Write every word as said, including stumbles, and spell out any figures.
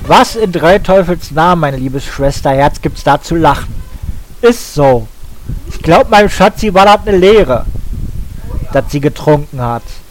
Was in drei Teufels Namen, meine liebes Schwesterherz, gibt's da zu lachen? Ist so. Ich glaub, meinem Schatzi war das eine Lehre, dass sie getrunken hat.